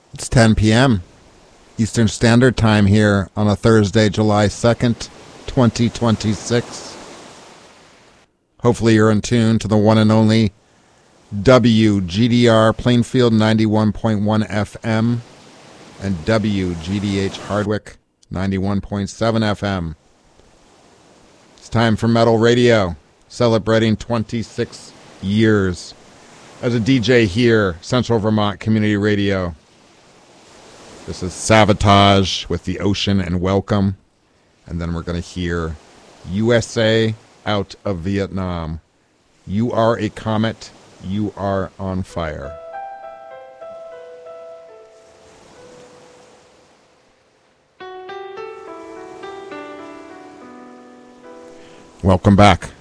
It's 10 p.m. Eastern Standard Time here on a Thursday, July 2nd, 2026. Hopefully you're in tune to the one and only WGDR Plainfield 91.1 FM and WGDH Hardwick 91.7 FM. It's time for Metal Radio, celebrating 26 years as a DJ here, Central Vermont Community Radio. This is Savatage with The Ocean and Welcome. And then we're going to hear USA Out of Vietnam. You are a comet, you are on fire. Welcome back.